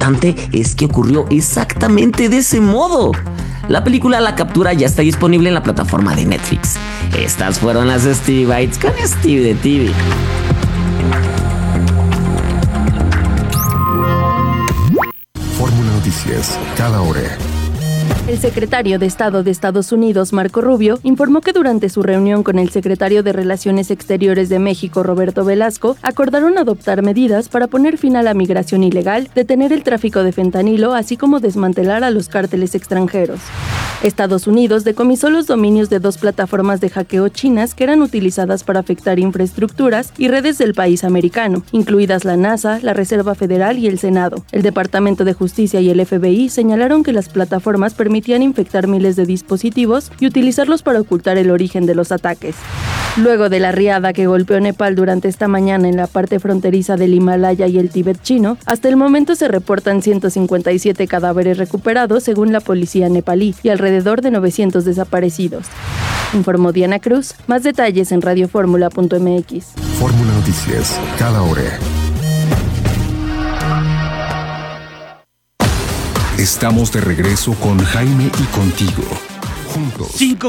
importante es que ocurrió exactamente de ese modo. La película La Captura ya está disponible en la plataforma de Netflix. Estas fueron las Stevie Bites con Steve de TV. Fórmula Noticias, cada hora. El secretario de Estado de Estados Unidos, Marco Rubio, informó que durante su reunión con el secretario de Relaciones Exteriores de México, Roberto Velasco, acordaron adoptar medidas para poner fin a la migración ilegal, detener el tráfico de fentanilo, así como desmantelar a los cárteles extranjeros. Estados Unidos decomisó los dominios de 2 plataformas de hackeo chinas que eran utilizadas para afectar infraestructuras y redes del país americano, incluidas la NASA, la Reserva Federal y el Senado. El Departamento de Justicia y el FBI señalaron que las plataformas permitían infectar miles de dispositivos y utilizarlos para ocultar el origen de los ataques. Luego de la riada que golpeó Nepal durante esta mañana en la parte fronteriza del Himalaya y el Tíbet chino, hasta el momento se reportan 157 cadáveres recuperados según la policía nepalí y alrededor de 900 desaparecidos. Informó Diana Cruz. Más detalles en radioformula.mx. Fórmula Noticias, cada hora. Estamos de regreso con Jaime y contigo. Juntos.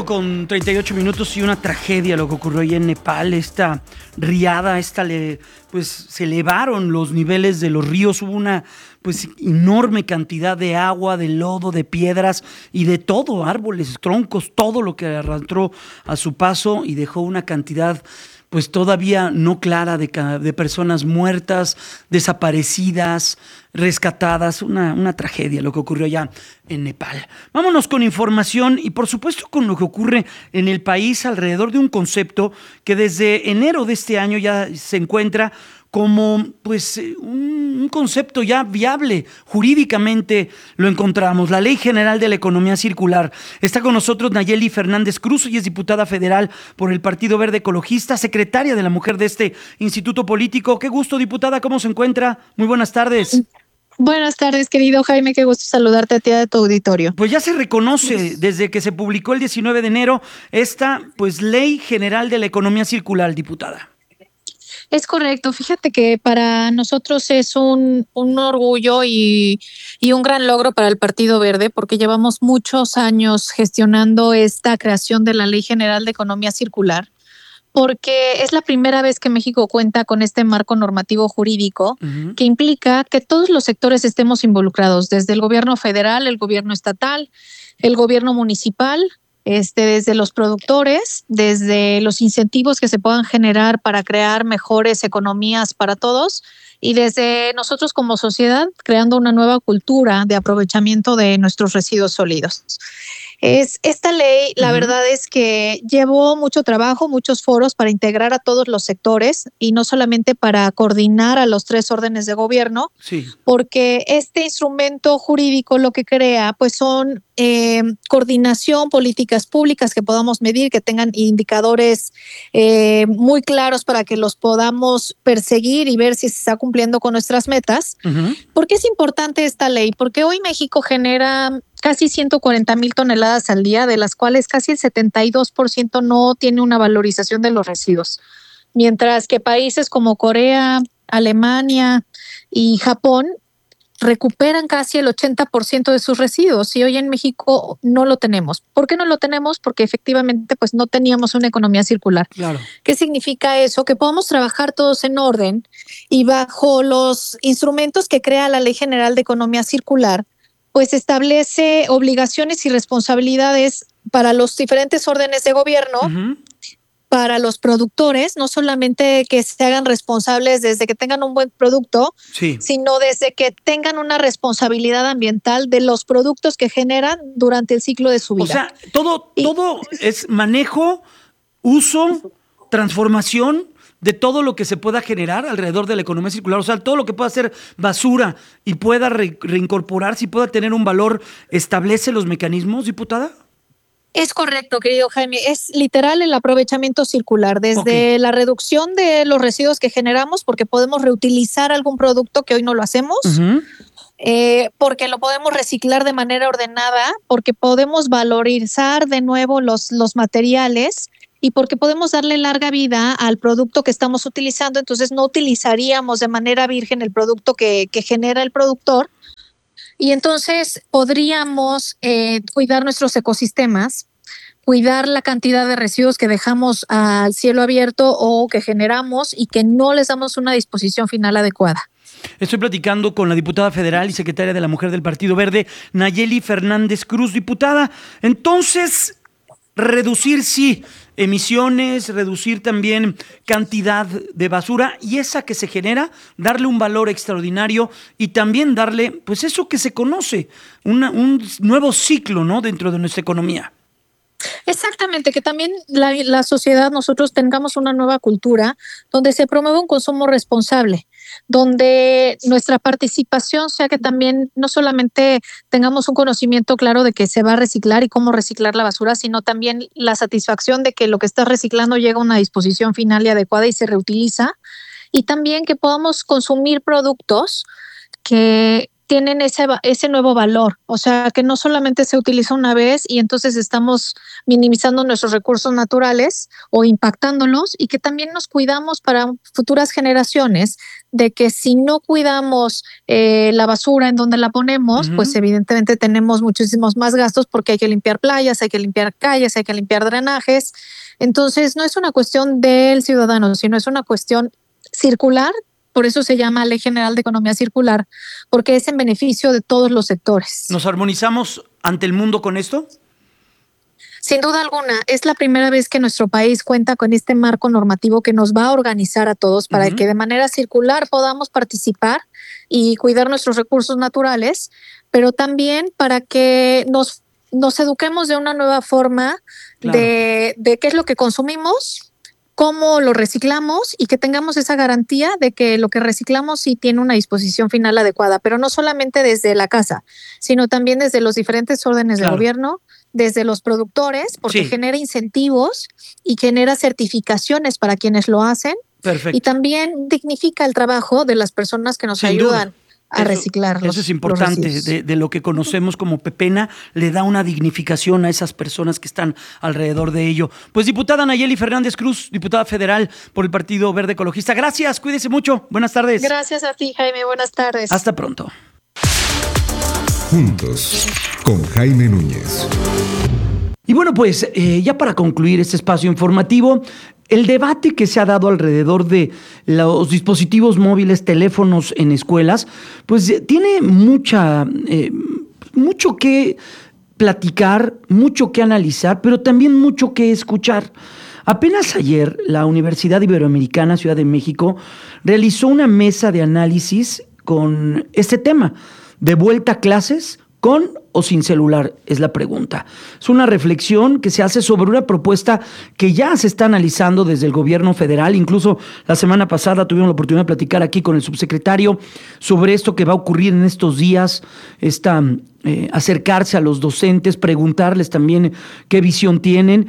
5:38 y una tragedia lo que ocurrió ahí en Nepal. Esta riada, pues se elevaron los niveles de los ríos, hubo una pues enorme cantidad de agua, de lodo, de piedras y de todo, árboles, troncos, todo lo que arrastró a su paso y dejó una cantidad pues todavía no clara de personas muertas, desaparecidas, rescatadas. Una tragedia lo que ocurrió allá en Nepal. Vámonos con información y por supuesto con lo que ocurre en el país alrededor de un concepto que desde enero de este año ya se encuentra como pues un concepto ya viable, jurídicamente lo encontramos, la Ley General de la Economía Circular. Está con nosotros Nayeli Fernández Cruz, ella es diputada federal por el Partido Verde Ecologista, secretaria de la Mujer de este instituto político. Qué gusto, diputada, ¿cómo se encuentra? Muy buenas tardes. Buenas tardes, querido Jaime, qué gusto saludarte a ti y a tu auditorio. Pues ya se reconoce desde que se publicó el 19 de enero esta pues Ley General de la Economía Circular, diputada. Es correcto, fíjate que para nosotros es un orgullo y un gran logro para el Partido Verde porque llevamos muchos años gestionando esta creación de la Ley General de Economía Circular, porque es la primera vez que México cuenta con este marco normativo jurídico que implica que todos los sectores estemos involucrados, desde el gobierno federal, el gobierno estatal, el gobierno municipal, desde los productores, desde los incentivos que se puedan generar para crear mejores economías para todos y desde nosotros como sociedad creando una nueva cultura de aprovechamiento de nuestros residuos sólidos. Esta ley, la verdad es que llevó mucho trabajo, muchos foros para integrar a todos los sectores y no solamente para coordinar a los 3 órdenes de gobierno, porque este instrumento jurídico lo que crea pues son coordinación, políticas públicas que podamos medir, que tengan indicadores muy claros para que los podamos perseguir y ver si se está cumpliendo con nuestras metas. ¿Por qué es importante esta ley? Porque hoy México genera casi 140,000 toneladas al día, de las cuales casi el 72% no tiene una valorización de los residuos. Mientras que países como Corea, Alemania y Japón recuperan casi el 80% de sus residuos y hoy en México no lo tenemos. ¿Por qué no lo tenemos? Porque efectivamente pues no teníamos una economía circular. Claro. ¿Qué significa eso? Que podamos trabajar todos en orden y bajo los instrumentos que crea la Ley General de Economía Circular, pues establece obligaciones y responsabilidades para los diferentes órdenes de gobierno, para los productores, no solamente que se hagan responsables desde que tengan un buen producto, sino desde que tengan una responsabilidad ambiental de los productos que generan durante el ciclo de su vida. O sea, todo es manejo, uso, transformación de todo lo que se pueda generar alrededor de la economía circular, o sea, todo lo que pueda ser basura y pueda reincorporarse y pueda tener un valor, ¿establece los mecanismos, diputada? Es correcto, querido Jaime. Es literal el aprovechamiento circular, desde la reducción de los residuos que generamos, porque podemos reutilizar algún producto que hoy no lo hacemos, porque lo podemos reciclar de manera ordenada, porque podemos valorizar de nuevo los materiales y porque podemos darle larga vida al producto que estamos utilizando. Entonces no utilizaríamos de manera virgen el producto que genera el productor, Y entonces podríamos cuidar nuestros ecosistemas, cuidar la cantidad de residuos que dejamos al cielo abierto o que generamos y que no les damos una disposición final adecuada. Estoy platicando con la diputada federal y secretaria de la Mujer del Partido Verde, Nayeli Fernández Cruz. Diputada, entonces, reducir sí emisiones, reducir también cantidad de basura y esa que se genera, darle un valor extraordinario y también darle, pues eso que se conoce, un nuevo ciclo, ¿no?, dentro de nuestra economía. Exactamente, que también la sociedad, nosotros tengamos una nueva cultura donde se promueve un consumo responsable, donde nuestra participación sea que también no solamente tengamos un conocimiento claro de que se va a reciclar y cómo reciclar la basura, sino también la satisfacción de que lo que estás reciclando llega a una disposición final y adecuada y se reutiliza, y también que podamos consumir productos que tienen ese nuevo valor, o sea, que no solamente se utiliza una vez y entonces estamos minimizando nuestros recursos naturales o impactándolos, y que también nos cuidamos para futuras generaciones de que si no cuidamos la basura en donde la ponemos, pues evidentemente tenemos muchísimos más gastos porque hay que limpiar playas, hay que limpiar calles, hay que limpiar drenajes. Entonces no es una cuestión del ciudadano, sino es una cuestión circular. Por eso se llama Ley General de Economía Circular, porque es en beneficio de todos los sectores. ¿Nos armonizamos ante el mundo con esto? Sin duda alguna, es la primera vez que nuestro país cuenta con este marco normativo que nos va a organizar a todos para que de manera circular podamos participar y cuidar nuestros recursos naturales, pero también para que nos eduquemos de una nueva forma, claro, de qué es lo que consumimos, cómo lo reciclamos y que tengamos esa garantía de que lo que reciclamos sí tiene una disposición final adecuada, pero no solamente desde la casa, sino también desde los diferentes órdenes de gobierno, desde los productores, porque genera incentivos y genera certificaciones para quienes lo hacen. Perfecto. Y también dignifica el trabajo de las personas que nos ayudan a reciclar. Eso es importante, de lo que conocemos como pepena, le da una dignificación a esas personas que están alrededor de ello. Pues diputada Nayeli Fernández Cruz, diputada federal por el Partido Verde Ecologista, gracias, cuídese mucho, buenas tardes. Gracias a ti, Jaime, buenas tardes. Hasta pronto. Juntos, con Jaime Núñez. Y bueno, pues ya para concluir este espacio informativo, el debate que se ha dado alrededor de los dispositivos móviles, teléfonos en escuelas, pues tiene mucho que platicar, mucho que analizar, pero también mucho que escuchar. Apenas ayer, la Universidad Iberoamericana Ciudad de México realizó una mesa de análisis con este tema, de vuelta a clases, ¿con o sin celular? Es la pregunta. Es una reflexión que se hace sobre una propuesta que ya se está analizando desde el gobierno federal. Incluso la semana pasada tuvimos la oportunidad de platicar aquí con el subsecretario sobre esto que va a ocurrir en estos días, acercarse a los docentes, preguntarles también qué visión tienen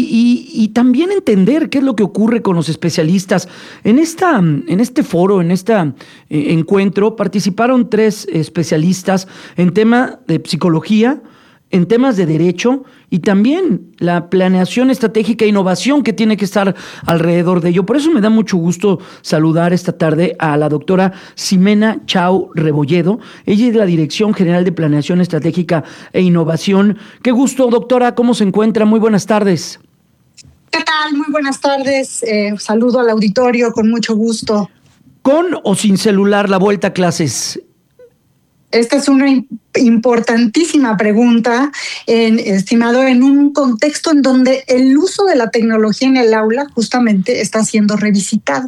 y también entender qué es lo que ocurre con los especialistas. En este foro, en este encuentro, participaron 3 especialistas en tema de psicología, en temas de derecho y también la planeación estratégica e innovación que tiene que estar alrededor de ello. Por eso me da mucho gusto saludar esta tarde a la doctora Ximena Chao Rebolledo. Ella es la Dirección General de Planeación Estratégica e Innovación. Qué gusto, doctora, ¿cómo se encuentra? Muy buenas tardes. ¿Qué tal? Muy buenas tardes. Saludo al auditorio con mucho gusto. ¿Con o sin celular la vuelta a clases? Esta es una importantísima pregunta, estimado, en un contexto en donde el uso de la tecnología en el aula justamente está siendo revisitado.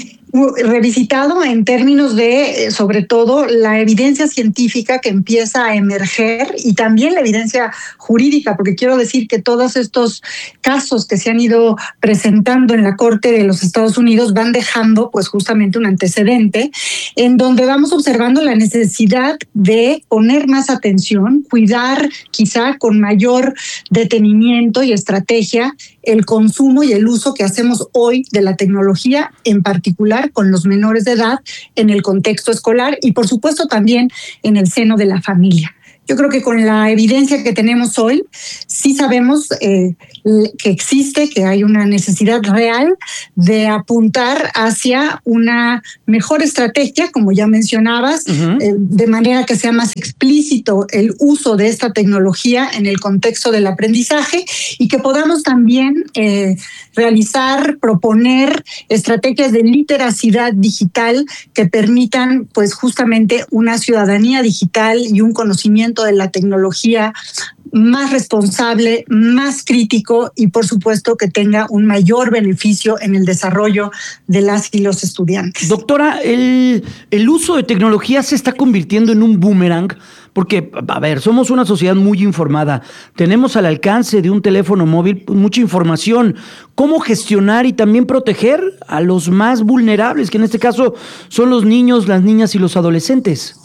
Revisitado en términos de, sobre todo, la evidencia científica que empieza a emerger y también la evidencia jurídica, porque quiero decir que todos estos casos que se han ido presentando en la Corte de los Estados Unidos van dejando pues justamente un antecedente en donde vamos observando la necesidad de poner más atención, cuidar quizá con mayor detenimiento y estrategia el consumo y el uso que hacemos hoy de la tecnología, en particular con los menores de edad en el contexto escolar y por supuesto también en el seno de la familia. Yo creo que con la evidencia que tenemos hoy, sí sabemos que existe, que hay una necesidad real de apuntar hacia una mejor estrategia, como ya mencionabas, de manera que sea más explícito el uso de esta tecnología en el contexto del aprendizaje y que podamos también realizar, proponer estrategias de literacidad digital que permitan pues justamente una ciudadanía digital y un conocimiento de la tecnología más responsable, más crítico y por supuesto que tenga un mayor beneficio en el desarrollo de las y los estudiantes. Doctora, el uso de tecnología se está convirtiendo en un boomerang porque, a ver, somos una sociedad muy informada, tenemos al alcance de un teléfono móvil mucha información. ¿Cómo gestionar y también proteger a los más vulnerables, que en este caso son los niños, las niñas y los adolescentes?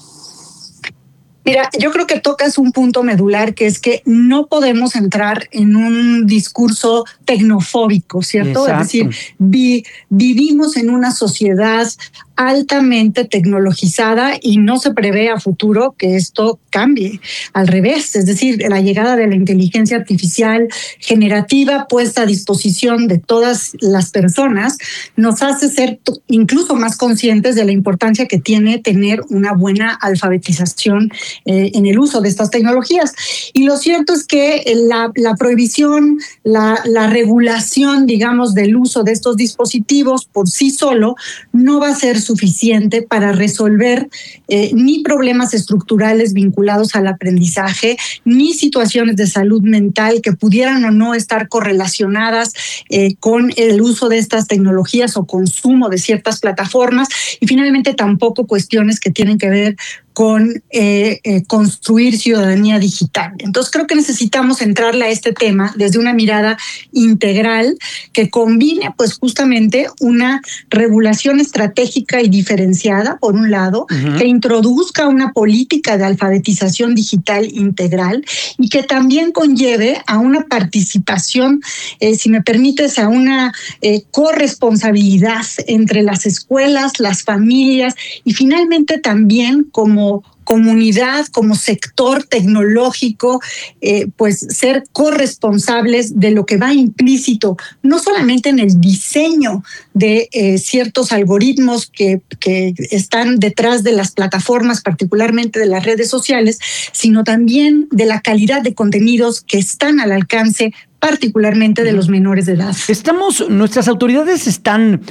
Mira, yo creo que tocas un punto medular, que es que no podemos entrar en un discurso tecnofóbico, ¿cierto? Exacto. Es decir, vivimos en una sociedad altamente tecnologizada y no se prevé a futuro que esto cambie. Al revés, es decir, la llegada de la inteligencia artificial generativa puesta a disposición de todas las personas nos hace ser incluso más conscientes de la importancia que tiene tener una buena alfabetización en el uso de estas tecnologías. Y lo cierto es que la prohibición, la regulación, digamos, del uso de estos dispositivos por sí solo no va a ser suficiente para resolver ni problemas estructurales vinculados al aprendizaje, ni situaciones de salud mental que pudieran o no estar correlacionadas con el uso de estas tecnologías o consumo de ciertas plataformas, y finalmente tampoco cuestiones que tienen que ver con construir ciudadanía digital. Entonces creo que necesitamos entrarle a este tema desde una mirada integral que combine pues justamente una regulación estratégica y diferenciada, por un lado, que introduzca una política de alfabetización digital integral y que también conlleve a una participación, si me permites, a una corresponsabilidad entre las escuelas, las familias y finalmente también como comunidad, como sector tecnológico, pues ser corresponsables de lo que va implícito, no solamente en el diseño de ciertos algoritmos que están detrás de las plataformas, particularmente de las redes sociales, sino también de la calidad de contenidos que están al alcance particularmente de los menores de edad. Nuestras autoridades están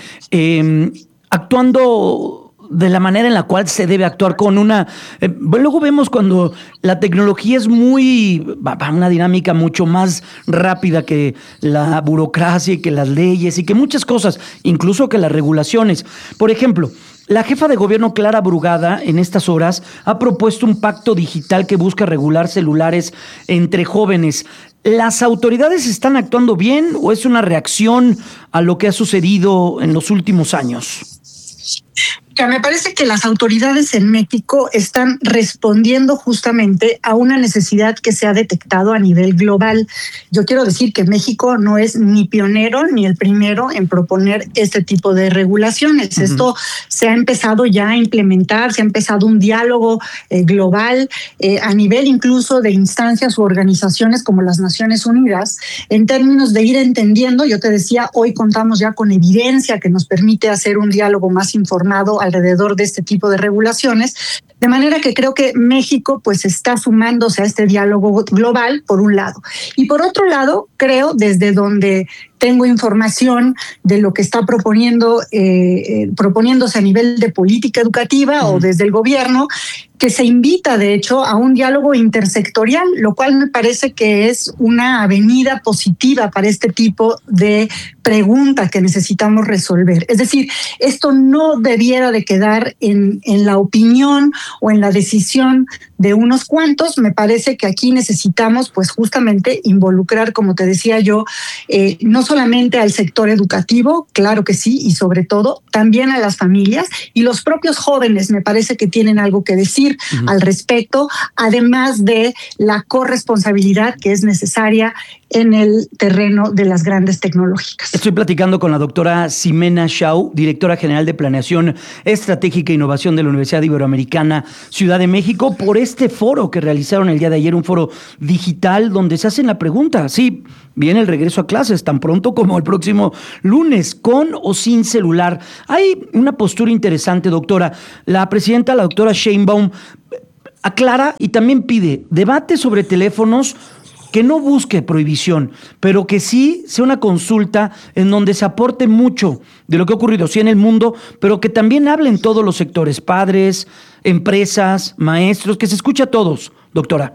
actuando de la manera en la cual se debe actuar con una... luego vemos cuando la tecnología es una dinámica mucho más rápida que la burocracia y que las leyes y que muchas cosas, incluso que las regulaciones. Por ejemplo, la jefa de gobierno Clara Brugada en estas horas ha propuesto un pacto digital que busca regular celulares entre jóvenes. ¿Las autoridades están actuando bien o es una reacción a lo que ha sucedido en los últimos años? Me parece que las autoridades en México están respondiendo justamente a una necesidad que se ha detectado a nivel global. Yo quiero decir que México no es ni pionero ni el primero en proponer este tipo de regulaciones. Esto se ha empezado ya a implementar, se ha empezado un diálogo global a nivel incluso de instancias u organizaciones como las Naciones Unidas, en términos de ir entendiendo. Yo te decía, hoy contamos ya con evidencia que nos permite hacer un diálogo más informado alrededor de este tipo de regulaciones, de manera que creo que México pues está sumándose a este diálogo global, por un lado. Y por otro lado, creo, desde donde tengo información de lo que está proponiéndose a nivel de política educativa o desde el gobierno, que se invita, de hecho, a un diálogo intersectorial, lo cual me parece que es una avenida positiva para este tipo de pregunta que necesitamos resolver. Es decir, esto no debiera de quedar en la opinión o en la decisión de unos cuantos. Me parece que aquí necesitamos, pues, justamente involucrar, como te decía yo, no solamente al sector educativo, claro que sí, y sobre todo también a las familias y los propios jóvenes. Me parece que tienen algo que decir al respecto, además de la corresponsabilidad que es necesaria en el terreno de las grandes tecnológicas. Estoy platicando con la doctora Ximena Shaw, directora general de Planeación Estratégica e Innovación de la Universidad Iberoamericana Ciudad de México, por este foro que realizaron el día de ayer, un foro digital donde se hacen la pregunta, sí, viene el regreso a clases tan pronto como el próximo lunes, con o sin celular. Hay una postura interesante, doctora. La presidenta, la doctora Sheinbaum, aclara y también pide debate sobre teléfonos que no busque prohibición, pero que sí sea una consulta en donde se aporte mucho de lo que ha ocurrido, sí, en el mundo, pero que también hablen todos los sectores, padres, empresas, maestros, que se escuche a todos, doctora.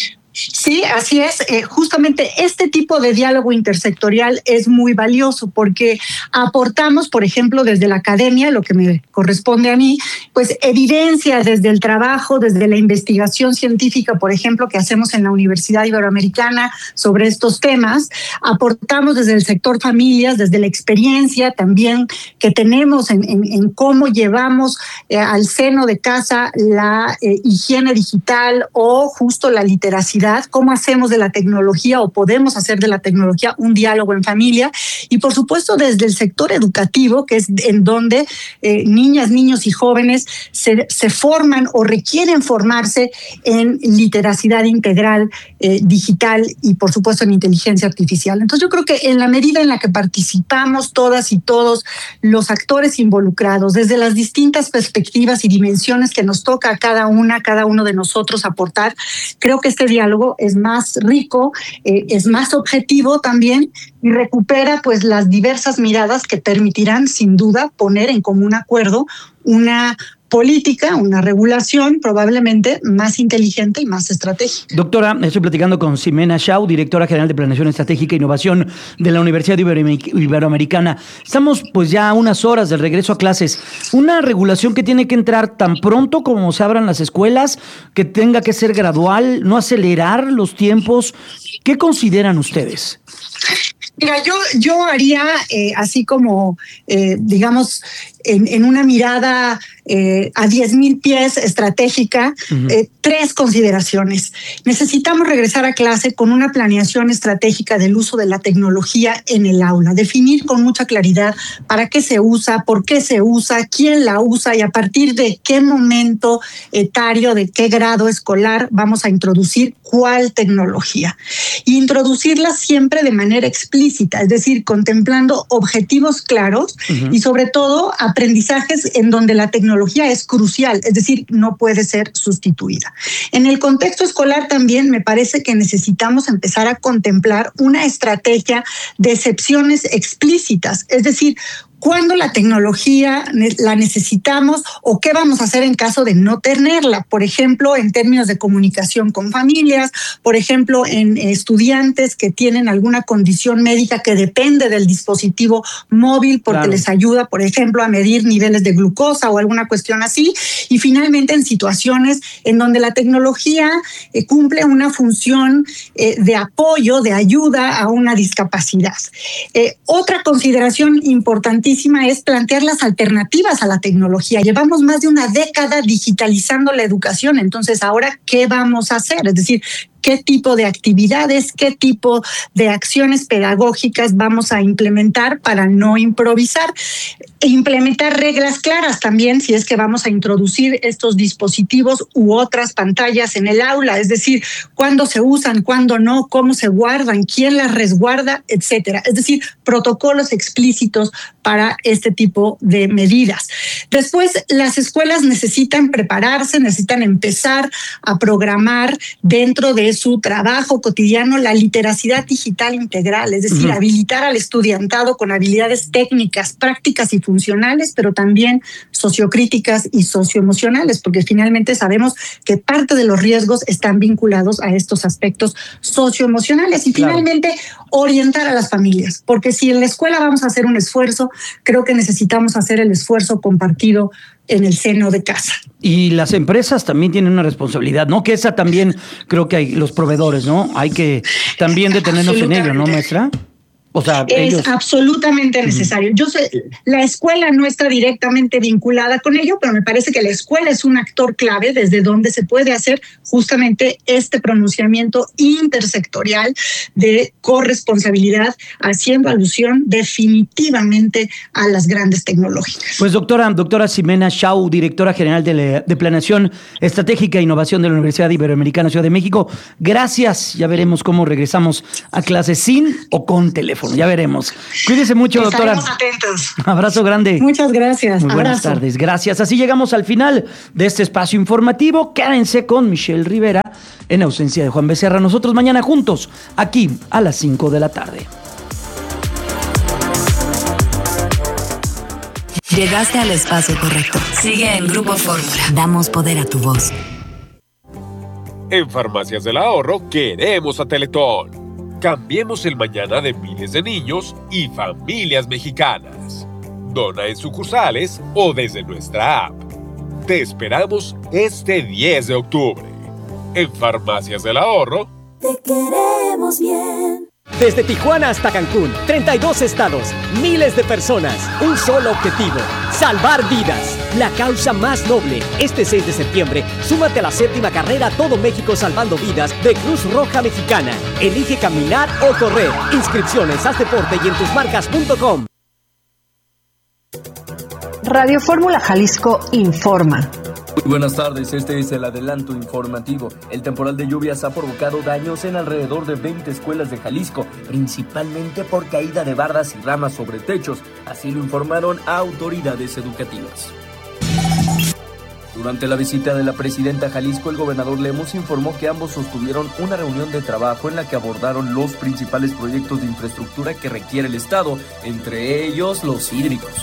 Sí, así es. Justamente este tipo de diálogo intersectorial es muy valioso porque aportamos, por ejemplo, desde la academia, lo que me corresponde a mí, pues evidencia desde el trabajo, desde la investigación científica, por ejemplo, que hacemos en la Universidad Iberoamericana sobre estos temas. Aportamos desde el sector familias, desde la experiencia también que tenemos en cómo llevamos al seno de casa la higiene digital o justo la literacidad, cómo hacemos de la tecnología o podemos hacer de la tecnología un diálogo en familia, y por supuesto desde el sector educativo, que es en donde niñas, niños y jóvenes se forman o requieren formarse en literacidad integral, digital y por supuesto en inteligencia artificial. Entonces yo creo que en la medida en la que participamos todas y todos los actores involucrados desde las distintas perspectivas y dimensiones que nos toca a cada uno de nosotros aportar, creo que este diálogo es más rico, es más objetivo también y recupera pues las diversas miradas que permitirán sin duda poner en común acuerdo una política, una regulación probablemente más inteligente y más estratégica. Doctora, estoy platicando con Ximena Shaw, directora general de Planeación Estratégica e Innovación de la Universidad Iberoamericana. Estamos pues ya a unas horas del regreso a clases. Una regulación que tiene que entrar tan pronto como se abran las escuelas, que tenga que ser gradual, no acelerar los tiempos. ¿Qué consideran ustedes? Mira, yo haría así como, digamos, en una mirada a 10,000 pies estratégica, tres consideraciones. Necesitamos regresar a clase con una planeación estratégica del uso de la tecnología en el aula, definir con mucha claridad para qué se usa, por qué se usa, quién la usa y a partir de qué momento etario, de qué grado escolar vamos a introducir cuál tecnología. Y introducirla siempre de manera explícita, es decir, contemplando objetivos claros y sobre todo aprendizajes en donde la tecnología es crucial, es decir, no puede ser sustituida. En el contexto escolar también me parece que necesitamos empezar a contemplar una estrategia de excepciones explícitas, es decir, cuándo la tecnología la necesitamos o qué vamos a hacer en caso de no tenerla. Por ejemplo, en términos de comunicación con familias, por ejemplo, en estudiantes que tienen alguna condición médica que depende del dispositivo móvil porque les ayuda, por ejemplo, a medir niveles de glucosa o alguna cuestión así. Y finalmente, en situaciones en donde la tecnología cumple una función de apoyo, de ayuda a una discapacidad. Otra consideración importantísima es plantear las alternativas a la tecnología. Llevamos más de una década digitalizando la educación, entonces ahora, ¿qué vamos a hacer? Es decir, ¿qué tipo de actividades, qué tipo de acciones pedagógicas vamos a implementar para no improvisar? E implementar reglas claras también si es que vamos a introducir estos dispositivos u otras pantallas en el aula, es decir, cuándo se usan, cuándo no, cómo se guardan, quién las resguarda, etcétera. Es decir, protocolos explícitos para este tipo de medidas. Después, las escuelas necesitan prepararse, necesitan empezar a programar dentro de su trabajo cotidiano la literacidad digital integral, es decir, habilitar al estudiantado con habilidades técnicas, prácticas y funcionales, pero también sociocríticas y socioemocionales, porque finalmente sabemos que parte de los riesgos están vinculados a estos aspectos socioemocionales. Y finalmente, orientar a las familias, porque si en la escuela vamos a hacer un esfuerzo, creo que necesitamos hacer el esfuerzo compartido en el seno de casa. Y las empresas también tienen una responsabilidad, ¿no? Que esa también creo que hay los proveedores, ¿no? Hay que también detenernos en ello, ¿no, maestra? O sea, es absolutamente necesario. Yo sé, la escuela no está directamente vinculada con ello, pero me parece que la escuela es un actor clave desde donde se puede hacer justamente este pronunciamiento intersectorial de corresponsabilidad, haciendo alusión definitivamente a las grandes tecnológicas. Pues doctora Ximena Shaw, directora general de Planeación Estratégica e Innovación de la Universidad Iberoamericana Ciudad de México, gracias. Ya veremos cómo regresamos a clases sin o con teléfono. Ya veremos. Cuídese mucho, doctora. Estaremos atentos. Abrazo grande. Muchas gracias. Muy buenas tardes. Gracias. Así llegamos al final de este espacio informativo. Quédense con Michelle Rivera en ausencia de Juan Becerra. Nosotros mañana juntos, aquí a las 5 de la tarde. Llegaste al espacio correcto. Sigue en Grupo Fórmula. Damos poder a tu voz. En Farmacias del Ahorro queremos a Teletón. Cambiemos el mañana de miles de niños y familias mexicanas. Dona en sucursales o desde nuestra app. Te esperamos este 10 de octubre. En Farmacias del Ahorro. Te queremos bien. Desde Tijuana hasta Cancún, 32 estados, miles de personas, un solo objetivo, salvar vidas. La causa más noble. Este 6 de septiembre, súmate a la 7ª carrera Todo México Salvando Vidas de Cruz Roja Mexicana. Elige caminar o correr. Inscripciones, haz deporte y en tusmarcas.com. Radio Fórmula Jalisco informa. Muy buenas tardes, este es el adelanto informativo. El temporal de lluvias ha provocado daños en alrededor de 20 escuelas de Jalisco, principalmente por caída de bardas y ramas sobre techos, así lo informaron a autoridades educativas. Durante la visita de la presidenta a Jalisco, el gobernador Lemus informó que ambos sostuvieron una reunión de trabajo en la que abordaron los principales proyectos de infraestructura que requiere el Estado, entre ellos los hídricos.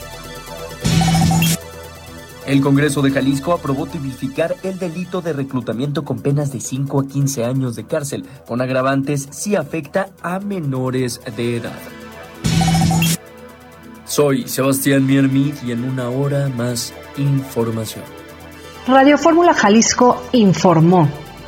El Congreso de Jalisco aprobó tipificar el delito de reclutamiento con penas de 5 a 15 años de cárcel, con agravantes si afecta a menores de edad. Soy Sebastián Miermid y en una hora más información. Radio Fórmula Jalisco informó.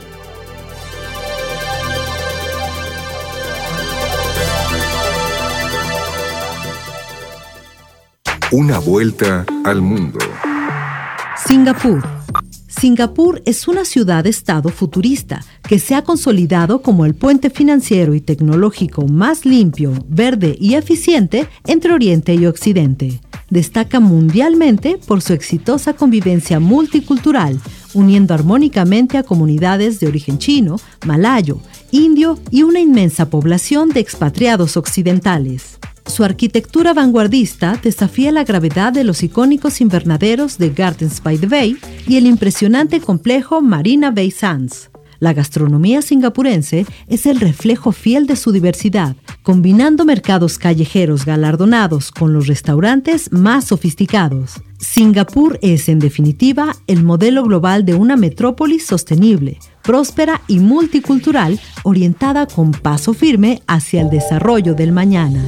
Una vuelta al mundo. Singapur. Singapur es una ciudad-estado futurista que se ha consolidado como el puente financiero y tecnológico más limpio, verde y eficiente entre Oriente y Occidente. Destaca mundialmente por su exitosa convivencia multicultural, uniendo armónicamente a comunidades de origen chino, malayo, indio y una inmensa población de expatriados occidentales. Su arquitectura vanguardista desafía la gravedad de los icónicos invernaderos de Gardens by the Bay y el impresionante complejo Marina Bay Sands. La gastronomía singapurense es el reflejo fiel de su diversidad, combinando mercados callejeros galardonados con los restaurantes más sofisticados. Singapur es, en definitiva, el modelo global de una metrópolis sostenible, próspera y multicultural, orientada con paso firme hacia el desarrollo del mañana.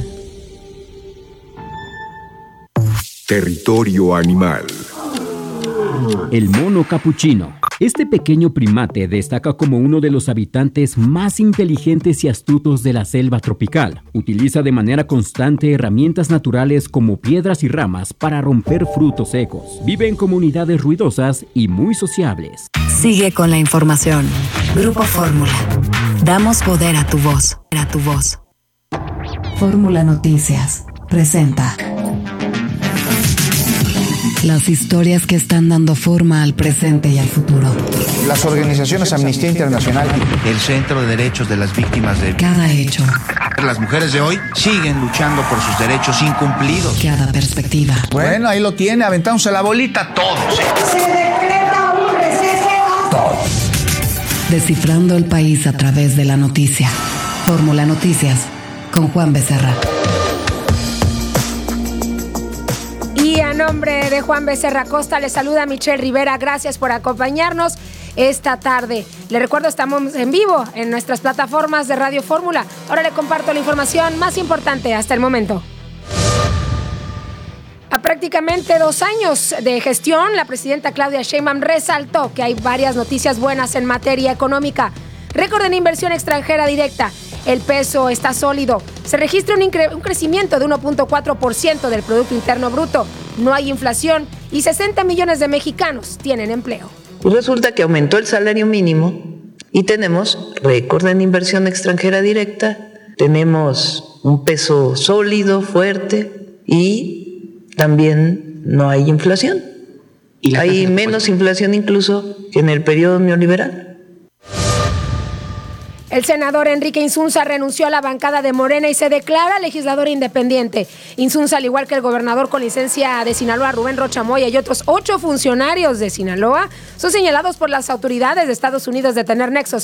Territorio animal. El mono capuchino. Este pequeño primate destaca como uno de los habitantes más inteligentes y astutos de la selva tropical. Utiliza de manera constante herramientas naturales como piedras y ramas para romper frutos secos. Vive en comunidades ruidosas y muy sociables. Sigue con la información. Grupo Fórmula. Damos poder a tu voz. A tu voz. Fórmula Noticias presenta las historias que están dando forma al presente y al futuro. Las organizaciones Amnistía Internacional, el Centro de Derechos de las Víctimas de cada hecho. Las mujeres de hoy siguen luchando por sus derechos incumplidos. Cada perspectiva. Bueno, ahí lo tiene, aventándose la bolita todos. Se decreta un receso. Todos. Descifrando el país a través de la noticia. Fórmula Noticias con Juan Becerra. Y a nombre de Juan Becerra Costa, le saluda Michelle Rivera. Gracias por acompañarnos esta tarde. Le recuerdo, estamos en vivo en nuestras plataformas de Radio Fórmula. Ahora le comparto la información más importante hasta el momento. A prácticamente 2 años de gestión, la presidenta Claudia Sheinbaum resaltó que hay varias noticias buenas en materia económica. Récord en inversión extranjera directa, El peso está sólido. Se registra un crecimiento de 1.4% del Producto Interno Bruto. No hay inflación y 60 millones de mexicanos tienen empleo. Pues resulta que aumentó el salario mínimo y tenemos récord en inversión extranjera directa, tenemos un peso sólido, fuerte y también no hay inflación. Hay menos inflación incluso que en el periodo neoliberal. El senador Enrique Insunza renunció a la bancada de Morena y se declara legislador independiente. Insunza, al igual que el gobernador con licencia de Sinaloa, Rubén Rocha Moya, y otros 8 funcionarios de Sinaloa, son señalados por las autoridades de Estados Unidos de tener nexos